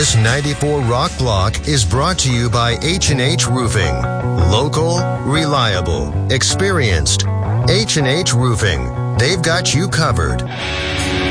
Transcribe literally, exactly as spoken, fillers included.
This ninety-four Rock Block is brought to you by H and H Roofing. Local, reliable, experienced. H and H Roofing. They've got you covered.